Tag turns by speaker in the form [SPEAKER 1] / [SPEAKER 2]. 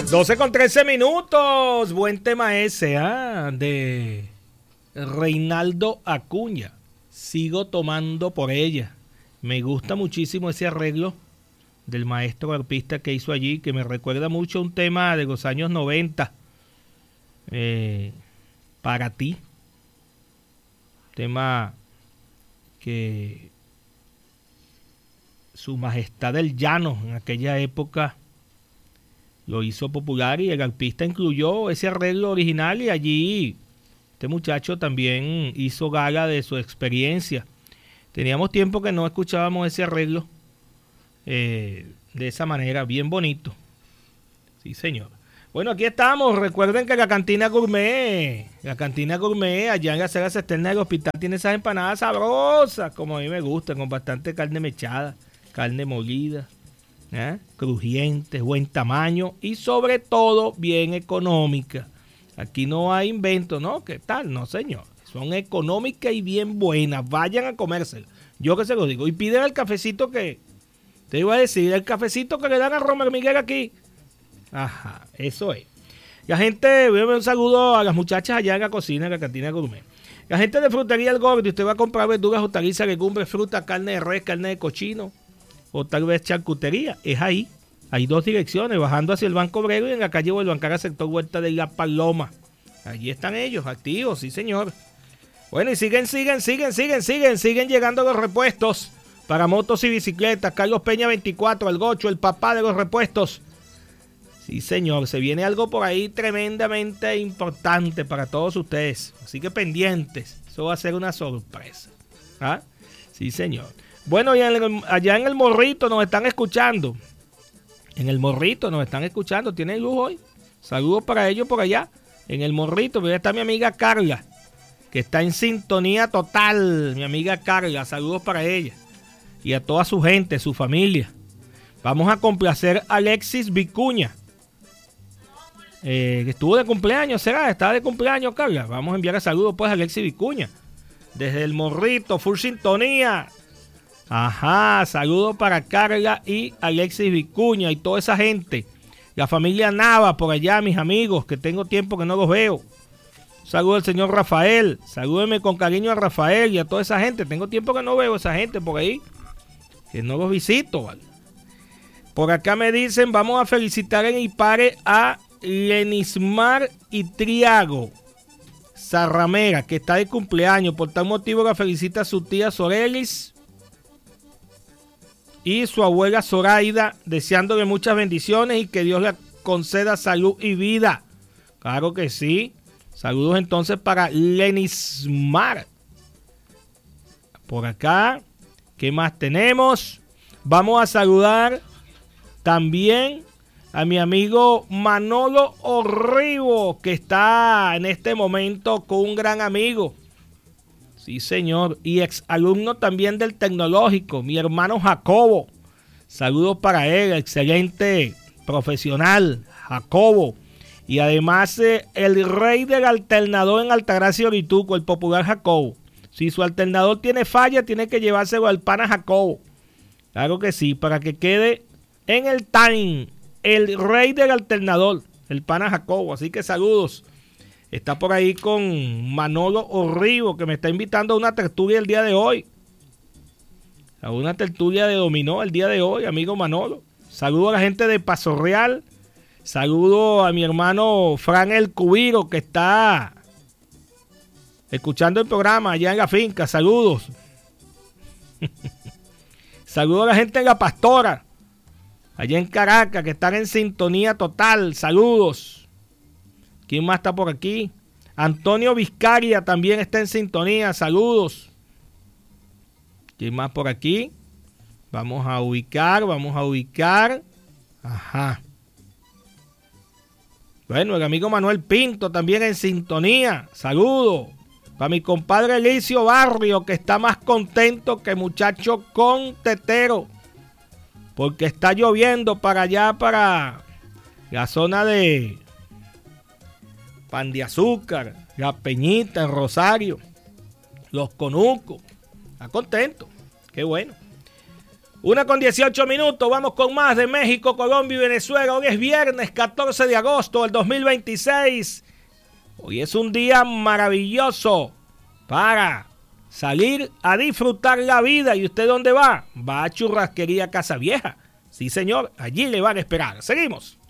[SPEAKER 1] 12:13. Buen tema ese, de Reinaldo Acuña. Sigo tomando por ella. Me gusta muchísimo ese arreglo del maestro arpista que hizo allí, que me recuerda mucho a un tema de los años 90. Para ti. Tema que Su Majestad del Llano en aquella época lo hizo popular, y el arpista incluyó ese arreglo original, y allí este muchacho también hizo gala de su experiencia. Teníamos tiempo que no escuchábamos ese arreglo de esa manera, bien bonito. Sí, señor. Bueno, aquí estamos. Recuerden que la cantina gourmet allá en la acera externa del hospital tiene esas empanadas sabrosas, como a mí me gustan, con bastante carne mechada, carne molida, crujientes, buen tamaño y sobre todo bien económica. Aquí no hay invento, ¿no? ¿Qué tal? No, señor. Son económicas y bien buenas. Vayan a comérselas. Yo que se lo digo. Y piden el cafecito que... Te iba a decir, el cafecito que le dan a Romer Miguel aquí. Ajá, eso es. La gente, voy a un saludo a las muchachas allá en la cocina, en la cantina gourmet. La gente de Frutería El Gordo, usted va a comprar verduras, hortalizas, legumbres, fruta, carne de res, carne de cochino, o tal vez charcutería. Es ahí. Hay dos direcciones, bajando hacia el Banco Obrero y en la calle Huelvancara, sector Huerta de La Paloma. Allí están ellos, activos, sí señor. Bueno, y siguen llegando los repuestos para motos y bicicletas. Carlos Peña 24, el Gocho, el papá de los repuestos. Sí señor, se viene algo por ahí tremendamente importante para todos ustedes. Así que pendientes, eso va a ser una sorpresa. Sí señor. Bueno, y allá en el Morrito nos están escuchando. En el Morrito nos están escuchando. ¿Tienen luz hoy? Saludos para ellos por allá. En el Morrito, pero ya está mi amiga Carla, que está en sintonía total. Mi amiga Carla, saludos para ella. Y a toda su gente, su familia. Vamos a complacer a Alexis Vicuña. Que estuvo de cumpleaños, ¿será? Está de cumpleaños, Carla. Vamos a enviar saludos pues a Alexis Vicuña. Desde el Morrito, full sintonía. Ajá, saludos para Carla y Alexis Vicuña y toda esa gente. La familia Nava por allá, mis amigos, que tengo tiempo que no los veo. Saludos al señor Rafael. Salúdenme con cariño a Rafael y a toda esa gente. Tengo tiempo que no veo a esa gente por ahí, que no los visito, ¿vale? Por acá me dicen, vamos a felicitar en Ipare a Lenismar y Triago Zarramera, que está de cumpleaños. Por tal motivo la felicita a su tía Sorelis y su abuela Zoraida, deseándole muchas bendiciones y que Dios le conceda salud y vida. Claro que sí. Saludos entonces para Lenismar. Por acá, ¿qué más tenemos? Vamos a saludar también a mi amigo Manolo Orribo, que está en este momento con un gran amigo. Sí, señor. Y ex alumno también del Tecnológico, mi hermano Jacobo. Saludos para él, excelente profesional, Jacobo. Y además el rey del alternador en Altagracia Orituco, el popular Jacobo. Si su alternador tiene falla, tiene que llevárselo al pana Jacobo. Claro que sí, para que quede en el time, el rey del alternador, el pana Jacobo. Así que saludos. Está por ahí con Manolo Orribo, que me está invitando a una tertulia el día de hoy. A una tertulia de dominó el día de hoy, amigo Manolo. Saludo a la gente de Paso Real. Saludo a mi hermano Fran El Cubiro, que está escuchando el programa allá en la finca. Saludos. Saludo a la gente de La Pastora, allá en Caracas, que están en sintonía total. Saludos. ¿Quién más está por aquí? Antonio Vizcaria también está en sintonía. Saludos. ¿Quién más por aquí? Vamos a ubicar. Ajá. Bueno, el amigo Manuel Pinto también en sintonía. Saludos. Para mi compadre Elicio Barrio, que está más contento que muchacho con tetero, porque está lloviendo para allá, para la zona de Pan de Azúcar, La Peñita, el Rosario, Los Conucos. Está contento. Qué bueno. 1:18, vamos con más de México, Colombia y Venezuela. Hoy es viernes 14 de agosto del 2026. Hoy es un día maravilloso para salir a disfrutar la vida. ¿Y usted dónde va? Va a Churrasquería Casa Vieja. Sí, señor, allí le van a esperar. Seguimos.